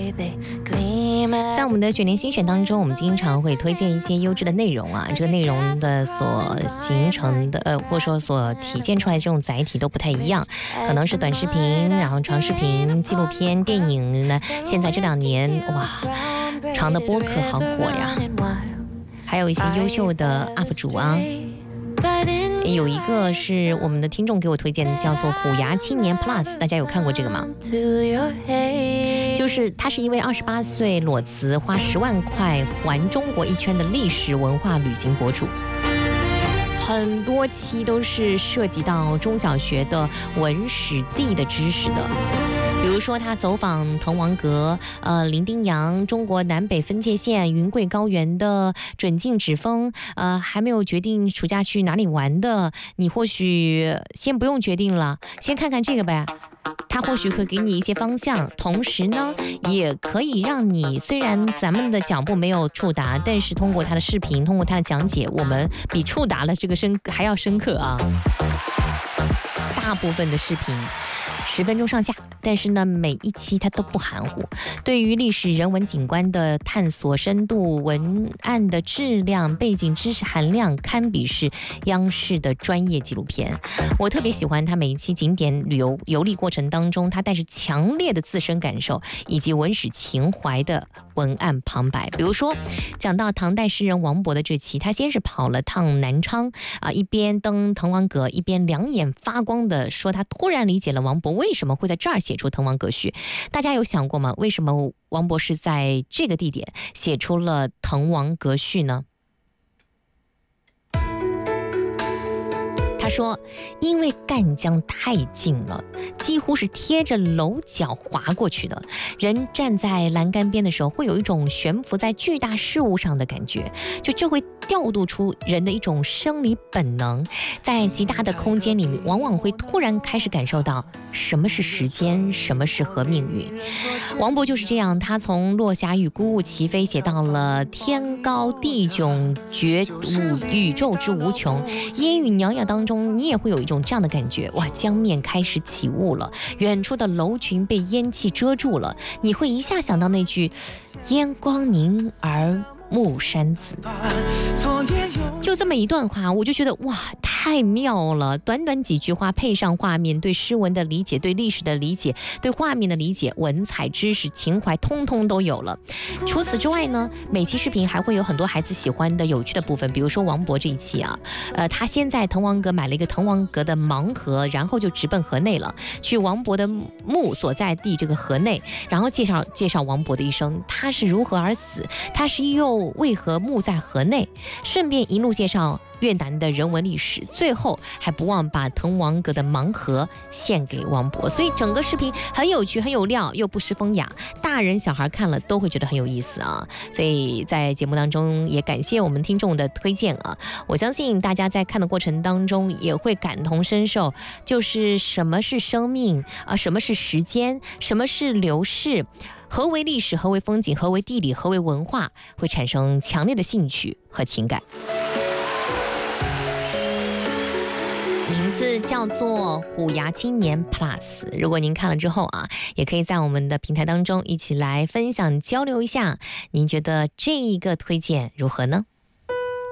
在我们的选联新选当中，我们经常会推荐一些优质的内容啊，这个内容的所形成的或者说所体现出来的这种载体都不太一样，可能是短视频，然后长视频、纪录片、电影呢。现在这2年，哇，长的播客好火呀，还有一些优秀的 UP 主啊。有一个是我们的听众给我推荐的，叫做虎牙青年 Plus， 大家有看过这个吗？就是他是一位28岁裸辞花10万块环中国一圈的历史文化旅行博主，很多期都是涉及到中小学的文史地的知识的。比如说他走访滕王阁、伶仃洋、中国南北分界线、云贵高原的准禁止风，还没有决定暑假去哪里玩的，你或许先不用决定了，先看看这个呗。它或许会给你一些方向，同时呢，也可以让你虽然咱们的脚步没有触达，但是通过它的视频，通过它的讲解，我们比触达了这个还要深刻啊。大部分的视频10分钟上下，但是呢，每一期它都不含糊。对于历史人文景观的探索深度、文案的质量、背景知识含量，堪比是央视的专业纪录片。我特别喜欢它每一期景点旅游游历过程当中，它带着强烈的自身感受以及文史情怀的文案旁白。比如说，讲到唐代诗人王勃的这期，他先是跑了趟南昌啊，一边登滕王阁，一边两眼发光的说，他突然理解了王勃为什么会在这儿写出《滕王阁序》。大家有想过吗？为什么王勃是在这个地点写出了《滕王阁序》呢？他说，因为赣江太近了，几乎是贴着楼角滑过去的，人站在栏杆边的时候，会有一种悬浮在巨大事物上的感觉，就这会调度出人的一种生理本能，在极大的空间里面，往往会突然开始感受到什么是时间，什么是和命运。王勃就是这样，他从落霞与孤鹜齐飞写到了天高地迥，觉悟宇宙之无穷。烟雨袅袅当中，你也会有一种这样的感觉，哇，江面开始起雾了，远处的楼群被烟气遮住了，你会一下想到那句烟光凝而暮山紫。就这么一段话，我就觉得哇，太妙了！短短几句话配上画面，对诗文的理解，对历史的理解，对画面的理解，文采、知识、情怀，通通都有了。除此之外呢，每期视频还会有很多孩子喜欢的有趣的部分，比如说王勃这一期啊，他先在滕王阁买了一个滕王阁的盲盒，然后就直奔河内了，去王勃的墓所在地这个河内，然后介绍王勃的一生，他是如何而死，他是又为何墓在河内，顺便一路介绍越南的人文历史，最后还不忘把滕王阁的盲盒献给王勃。所以整个视频很有趣，很有料，又不失风雅，大人小孩看了都会觉得很有意思啊。所以在节目当中也感谢我们听众的推荐啊，我相信大家在看的过程当中也会感同身受，就是什么是生命啊，什么是时间，什么是流逝，何为历史，何为风景，何为地理，何为文化，会产生强烈的兴趣和情感。名字叫做虎牙青年 Plus， 如果您看了之后啊，也可以在我们的平台当中一起来分享交流一下，您觉得这一个推荐如何呢？